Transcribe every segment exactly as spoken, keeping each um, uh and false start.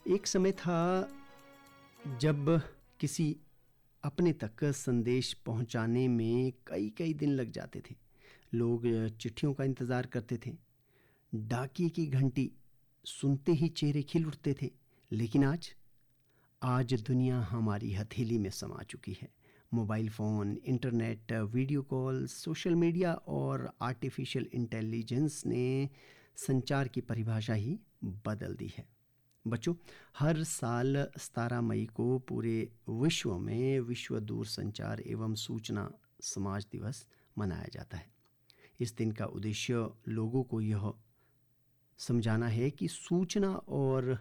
एक समय था जब किसी अपने तक संदेश पहुंचाने में कई कई दिन लग जाते थे। लोग चिट्ठियों का इंतज़ार करते थे। डाकिए की घंटी सुनते ही चेहरे खिल उठते थे। लेकिन आज आज दुनिया हमारी हथेली में समा चुकी है। Mobile phone, internet, video call, social media और आर्टिफिशियल इंटेलिजेंस ने संचार की परिभाषा ही बदल दी है। बच्चों, हर साल सत्रह मई को पूरे विश्व में विश्व दूरसंचार एवं सूचना समाज दिवस मनाया जाता है। इस दिन का उद्देश्य लोगों को यह समझाना है कि सूचना और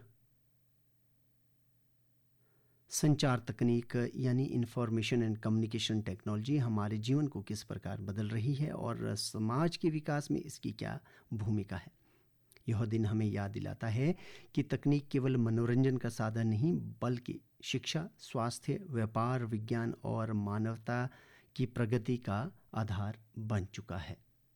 संचार तकनीक यानी इंफॉर्मेशन एंड कम्युनिकेशन टेक्नोलॉजी हमारे जीवन को किस प्रकार बदल रही है और समाज के विकास में इसकी क्या भूमिका है। यह दिन हमें याद दिलाता है कि तकनीक केवल मनोरंजन का साधन नहीं बल्कि शिक्षा, स्वास्थ्य, व्यापार, विज्ञान और मानवता की प्रगति का आधार बन चुका है।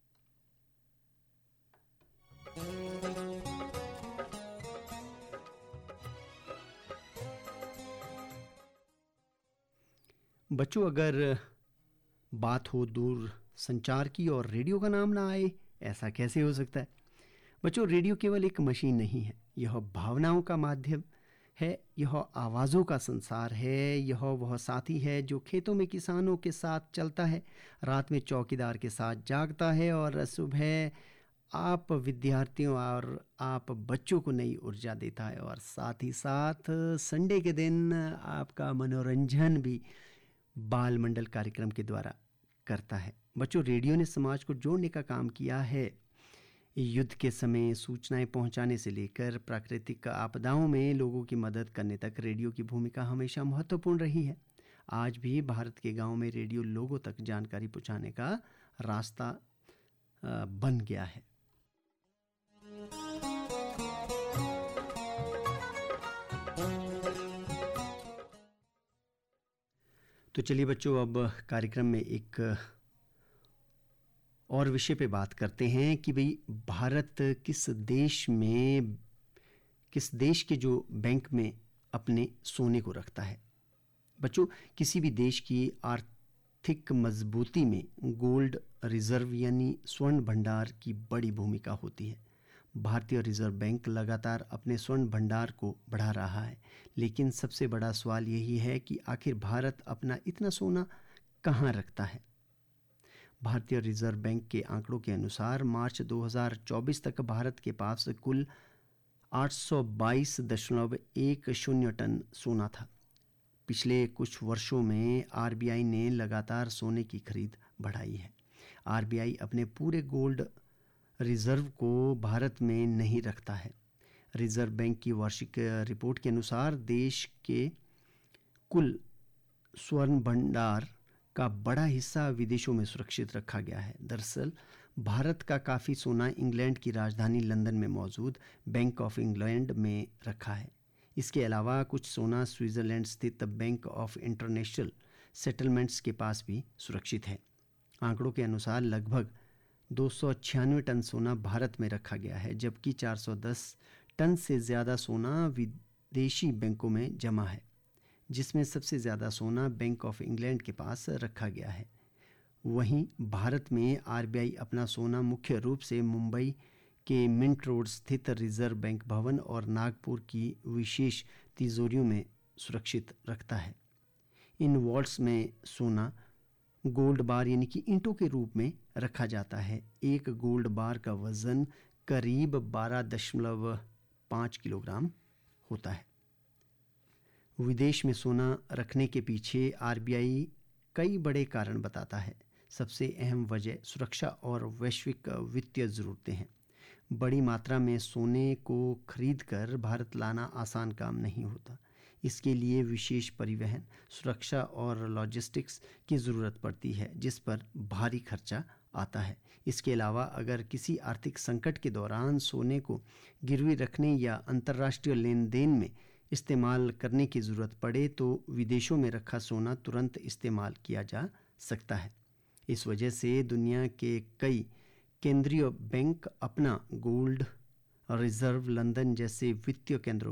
बच्चों, अगर बात हो दूर संचार की और रेडियो का नाम ना आए, ऐसा कैसे हो सकता है। बच्चों, रेडियो केवल एक मशीन नहीं है, यह भावनाओं का माध्यम है, यह आवाज़ों का संसार है, यह वह साथी है जो खेतों में किसानों के साथ चलता है, रात में चौकीदार के साथ जागता है और सुबह आप विद्यार्थियों और आप बच्चों को नई ऊर्जा देता है और साथ ही साथ संडे के दिन आपका मनोरंजन भी बाल मंडल कार्यक्रम के द्वारा करता है। बच्चों, रेडियो ने समाज को जोड़ने का काम किया है। युद्ध के समय सूचनाएं पहुंचाने से लेकर प्राकृतिक आपदाओं में लोगों की मदद करने तक रेडियो की भूमिका हमेशा महत्वपूर्ण रही है। आज भी भारत के गांव में रेडियो लोगों तक जानकारी पहुंचाने का रास्ता बन गया है। तो चलिए बच्चों, अब कार्यक्रम में एक और विषय पे बात करते हैं कि भाई भारत किस देश में किस देश के जो बैंक में अपने सोने को रखता है। बच्चों, किसी भी देश की आर्थिक मजबूती में गोल्ड रिजर्व यानी स्वर्ण भंडार की बड़ी भूमिका होती है। भारतीय रिजर्व बैंक लगातार अपने स्वर्ण भंडार को बढ़ा रहा है, लेकिन सबसे बड़ा सवाल यही है कि आखिर भारत अपना इतना सोना कहाँ रखता है। भारतीय रिजर्व बैंक के आंकड़ों के अनुसार मार्च दो हज़ार चौबीस तक भारत के पास कुल आठ सौ बाईस दशमलव एक शून्य टन सोना था। पिछले कुछ वर्षों में आरबीआई ने लगातार सोने की खरीद बढ़ाई है। आरबीआई अपने पूरे गोल्ड रिजर्व को भारत में नहीं रखता है। रिजर्व बैंक की वार्षिक रिपोर्ट के अनुसार देश के कुल स्वर्ण भंडार का बड़ा हिस्सा विदेशों में सुरक्षित रखा गया है। दरअसल भारत का काफ़ी सोना इंग्लैंड की राजधानी लंदन में मौजूद बैंक ऑफ इंग्लैंड में रखा है। इसके अलावा कुछ सोना स्विट्ज़रलैंड स्थित बैंक ऑफ इंटरनेशनल सेटलमेंट्स के पास भी सुरक्षित है। आंकड़ों के अनुसार लगभग दो सौ छियानवे टन सोना भारत में रखा गया है, जबकि चार सौ दस टन से ज़्यादा सोना विदेशी बैंकों में जमा है, जिसमें सबसे ज़्यादा सोना बैंक ऑफ इंग्लैंड के पास रखा गया है। वहीं भारत में आरबीआई अपना सोना मुख्य रूप से मुंबई के मिंट रोड स्थित रिजर्व बैंक भवन और नागपुर की विशेष तिजोरियों में सुरक्षित रखता है। इन वॉल्ट्स में सोना गोल्ड बार यानी कि ईंटों के रूप में रखा जाता है। एक गोल्ड बार का वजन करीब बारह दशमलव पाँच किलोग्राम होता है। विदेश में सोना रखने के पीछे आरबीआई कई बड़े कारण बताता है। सबसे अहम वजह सुरक्षा और वैश्विक वित्तीय ज़रूरतें हैं। बड़ी मात्रा में सोने को खरीद कर भारत लाना आसान काम नहीं होता। इसके लिए विशेष परिवहन, सुरक्षा और लॉजिस्टिक्स की ज़रूरत पड़ती है, जिस पर भारी खर्चा आता है। इसके अलावा अगर किसी आर्थिक संकट के दौरान सोने को गिरवी रखने या अंतर्राष्ट्रीय लेन देन में इस्तेमाल करने की ज़रूरत पड़े तो विदेशों में रखा सोना तुरंत इस्तेमाल किया जा सकता है। इस वजह से दुनिया के कई केंद्रीय बैंक अपना गोल्ड रिजर्व लंदन जैसे वित्तीय केंद्रों